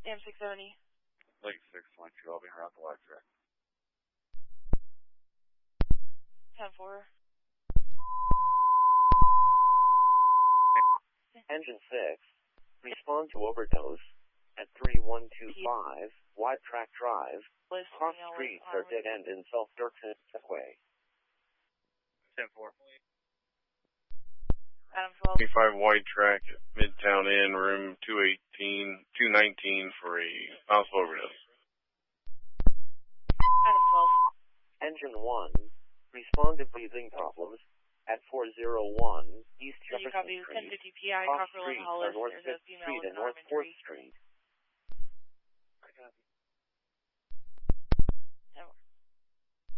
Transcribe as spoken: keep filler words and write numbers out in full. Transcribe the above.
A M six seventy. Lake six twenty-two, I'll be around the wide track. ten four. Engine six, respond to overdose at three one two five, Wide Track Drive, cross streets are dead end in South Dirksen Way. ten four. Adam twelve. twenty-five Wide Track, Midtown Inn, room two eighteen, two nineteen for a possible overdose. Adam twelve. Engine one, respond to breathing problems at four oh one East Did you Jefferson copy Street, ten fifty P I, cross Cockrell and streets Hollis? are North There's a fifth female Street with and an arm North fourth injury. Street.